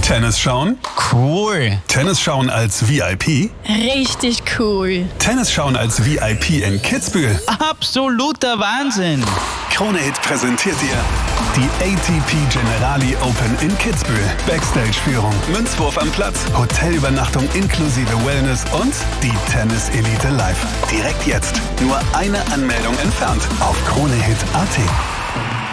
Tennis schauen? Cool. Tennis schauen als VIP? Richtig cool. Tennis schauen als VIP in Kitzbühel? Absoluter Wahnsinn. Krone Hit präsentiert dir die ATP Generali Open in Kitzbühel. Backstage-Führung, Münzwurf am Platz, Hotelübernachtung inklusive Wellness und die Tennis Elite live. Direkt jetzt. Nur eine Anmeldung entfernt auf kronehit.at.